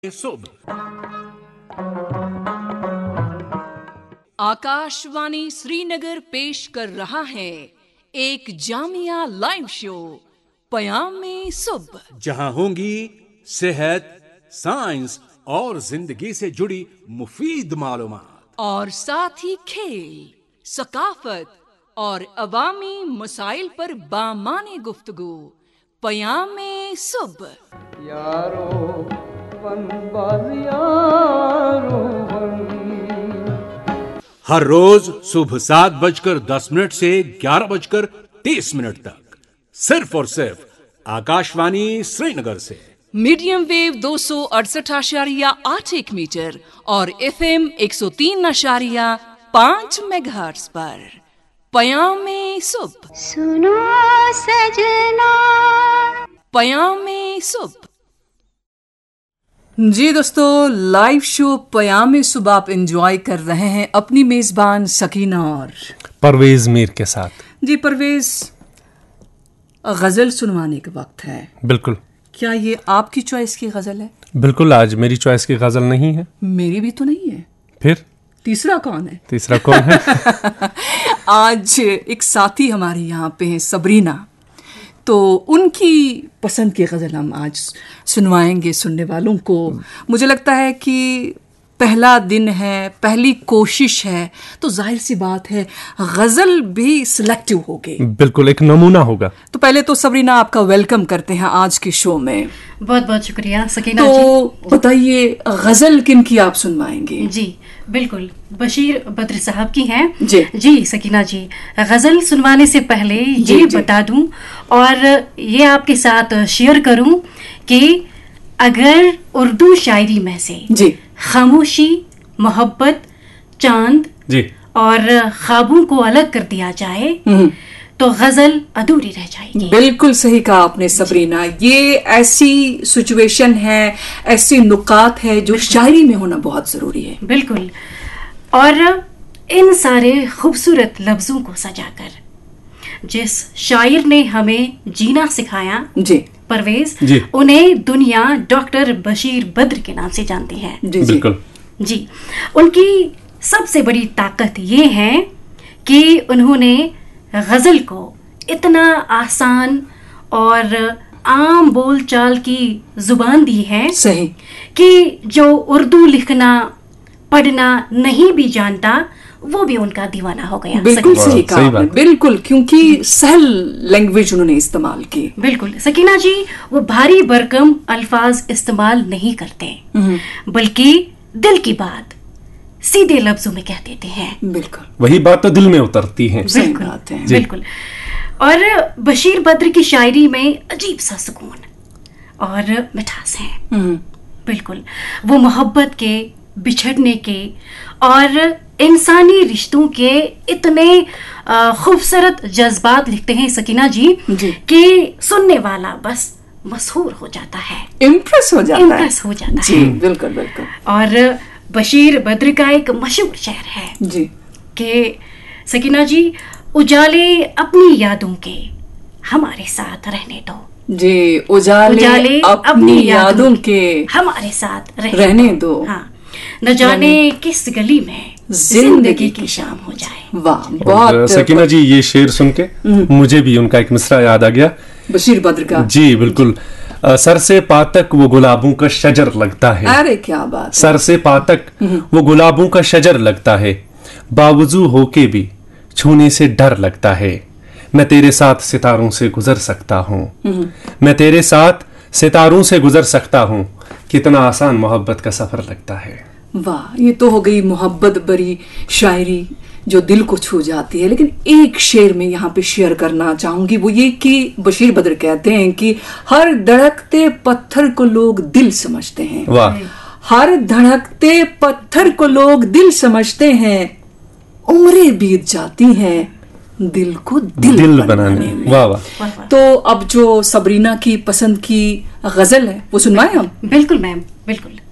सुबह आकाशवाणी श्रीनगर पेश कर रहा है एक जामिया लाइव शो पयामे सुबह, जहां होंगी सेहत, साइंस और जिंदगी से जुड़ी मुफीद मालूमात और साथ ही खेल, सकाफत और अवामी मसाइल पर बामाने गुफ्तगू। पयामे सुबह यारो यारो हर रोज सुबह 7:10 से 11:30 तक सिर्फ और सिर्फ आकाशवाणी श्रीनगर से मीडियम वेव 268.8 मीटर और FM 103.5 मेगाहर्ट्ज पर पयामे सुबह। सुनो सजना पयामे सुबह। जी दोस्तों, लाइव शो पयामे सुबह आप एंजॉय कर रहे हैं अपनी मेजबान सकीना और परवेज मीर के साथ। जी परवेज, गजल सुनवाने का वक्त है। बिल्कुल। क्या ये आपकी चॉइस की गजल है? बिल्कुल, आज मेरी चॉइस की गजल नहीं है। मेरी भी तो नहीं है। फिर तीसरा कौन है? तीसरा कौन है? आज एक साथी हमारे यहाँ पे हैं, सबरीना, तो उनकी पसंद की गज़ल हम आज सुनवाएंगे सुनने वालों को। मुझे लगता है कि पहला दिन है, पहली कोशिश है, तो जाहिर सी बात है गज़ल भी सिलेक्टिव होगी। बिल्कुल, एक नमूना होगा। तो पहले तो सबरीना आपका वेलकम करते हैं आज के शो में। बहुत बहुत शुक्रिया सकीना तो बताइए गज़ल किन की आप सुनवाएंगे? जी बिल्कुल, बशीर बद्र साहब की हैं। जी सकीना जी, गज़ल सुनवाने से पहले ये बता दूं और ये आपके साथ शेयर करूं कि अगर उर्दू शायरी में से खामोशी, मोहब्बत, चांद और ख्वाबों को अलग कर दिया जाए तो गजल अधूरी रह जाएगी। बिल्कुल सही कहा आपने सबरीना। ये ऐसी सिचुएशन है, ऐसी नुकात है जो शायरी में होना बहुत जरूरी है। बिल्कुल। और इन सारे खूबसूरत लफ्जों को सजाकर जिस शायर ने हमें जीना सिखाया परवेज, उन्हें दुनिया डॉक्टर बशीर बद्र के नाम से जानती है। बिल्कुल जी। उनकी सबसे बड़ी ताकत ये है कि उन्होंने गजल को इतना आसान और आम बोलचाल की जुबान दी है सही कि जो उर्दू लिखना पढ़ना नहीं भी जानता वो भी उनका दीवाना हो गया। बिल्कुल सही कहा, बिल्कुल, क्योंकि सहल लैंग्वेज उन्होंने इस्तेमाल की। बिल्कुल सकीना जी, वो भारी भरकम अल्फाज इस्तेमाल नहीं करते बल्कि दिल की बात सीधे लफ्जों में कह देते हैं। बिल्कुल, वही बात तो दिल में उतरती है। बिल्कुल बात है। बिल्कुल। और बशीर बद्र की शायरी में अजीब सा सुकून और मिठास है। बिल्कुल, वो मोहब्बत के, बिछड़ने के और इंसानी रिश्तों के इतने खूबसूरत जज्बात लिखते हैं सकीना जी कि सुनने वाला बस मशहूर हो जाता है, इम्प्रेस हो जाता है। जी बिल्कुल बिल्कुल। और बशीर बद्र का एक मशहूर शेर है जी कि सकीना जी, उजाले अपनी यादों के हमारे साथ रहने दो। जी, उजाले अपनी यादों के हमारे साथ रहने दो। हाँ, न जाने किस गली में जिंदगी की शाम हो जाए। वाह, बहुत। सकीना जी, ये शेर सुन के मुझे भी उनका एक मिसरा याद आ गया बशीर बद्र का। जी बिल्कुल। सर से पातक वो गुलाबों का शजर लगता है। अरे क्या बात है। सर से पातक वो गुलाबों का शजर लगता है, बावजू होके भी छूने से डर लगता है। मैं तेरे साथ सितारों से गुजर सकता हूँ, मैं तेरे साथ सितारों से गुजर सकता हूँ, कितना आसान मोहब्बत का सफर लगता है। वाह, ये तो हो गई मोहब्बत भरी शायरी जो दिल को छू जाती है। लेकिन एक शेर में यहाँ पे शेयर करना चाहूंगी, वो ये कि बशीर बद्र कहते हैं कि हर धड़कते पत्थर को लोग दिल समझते हैं। वाह। हर धड़कते पत्थर को लोग दिल समझते हैं, उम्रें बीत जाती हैं दिल को दिल बनाने में। वाह वाह। तो अब जो सबरीना की पसंद की गजल है वो सुनवाएं हम। बिल्कुल मैम, बिल्कुल।